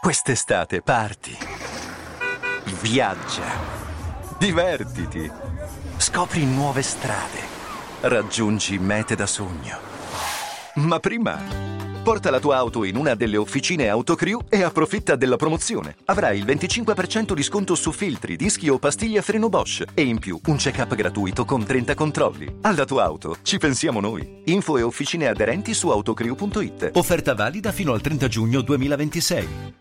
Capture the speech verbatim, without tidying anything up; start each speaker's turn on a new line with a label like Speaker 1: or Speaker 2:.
Speaker 1: Quest'estate parti, viaggia, divertiti, scopri nuove strade, raggiungi mete da sogno. Ma prima, porta la tua auto in una delle officine Autocrew e approfitta della promozione. Avrai il venticinque per cento di sconto su filtri, dischi o pastiglie a freno Bosch e in più un check-up gratuito con trenta controlli. Alla tua auto ci pensiamo noi. Info e officine aderenti su autocrew punto it.
Speaker 2: Offerta valida fino al trenta giugno duemilaventisei.